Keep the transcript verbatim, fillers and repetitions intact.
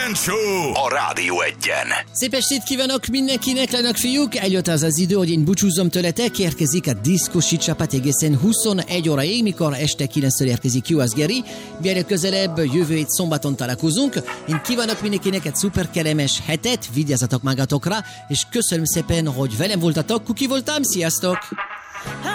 Weekend Show a Rádió Egyen. Szép estét kívánok mindenkinek, lányok, fiúk! Eljött az az idő, hogy én búcsúzzom tőletek, érkezik a diszkosi csapat egészen huszonegy óraig, mikor este kilenckor érkezik U S Gary. Mielőtt közelebb, jövő hét szombaton találkozunk. Én kívánok mindenkinek egy szuper kellemes hetet, vigyázzatok magatokra, és köszönöm szépen, hogy velem voltatok, Kuki voltam, sziasztok!